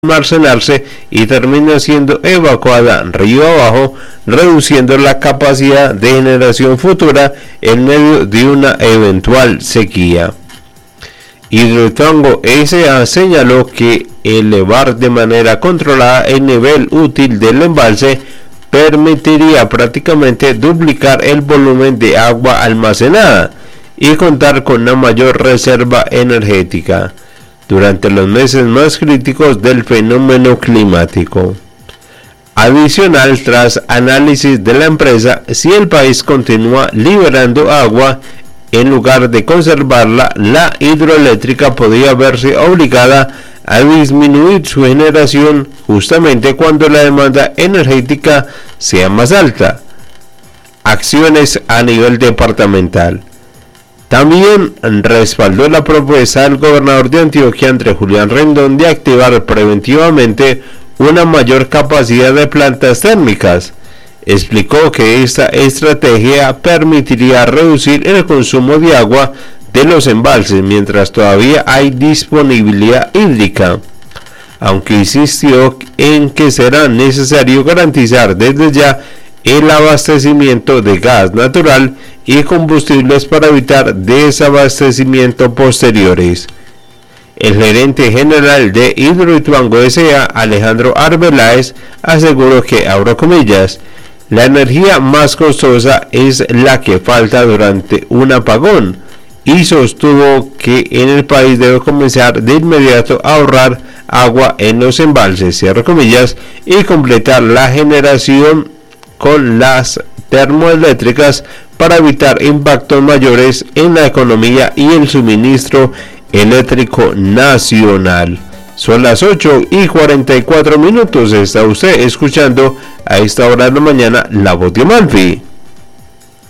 almacenarse y termina siendo evacuada río abajo, reduciendo la capacidad de generación futura en medio de una eventual sequía. Hidroituango S.A. señaló que elevar de manera controlada el nivel útil del embalse permitiría prácticamente duplicar el volumen de agua almacenada y contar con una mayor reserva energética durante los meses más críticos del fenómeno climático. Adicional, tras análisis de la empresa, si el país continúa liberando agua en lugar de conservarla, la hidroeléctrica podría verse obligada a disminuir su generación justamente cuando la demanda energética sea más alta. Acciones a nivel departamental. También respaldó la propuesta del gobernador de Antioquia, Andrés Julián Rendón, de activar preventivamente una mayor capacidad de plantas térmicas. Explicó que esta estrategia permitiría reducir el consumo de agua de los embalses mientras todavía hay disponibilidad hídrica, aunque insistió en que será necesario garantizar desde ya el abastecimiento de gas natural y combustibles para evitar desabastecimiento posteriores. El gerente general de Hidroituango S.A., Alejandro Arbeláez, aseguró que, abro comillas, la energía más costosa es la que falta durante un apagón, y sostuvo que en el país debe comenzar de inmediato a ahorrar agua en los embalses, cierro comillas, y completar la generación con las termoeléctricas para evitar impactos mayores en la economía y el suministro eléctrico nacional. Son las 8:44. Está usted escuchando a esta hora de la mañana La Voz de Amalfi.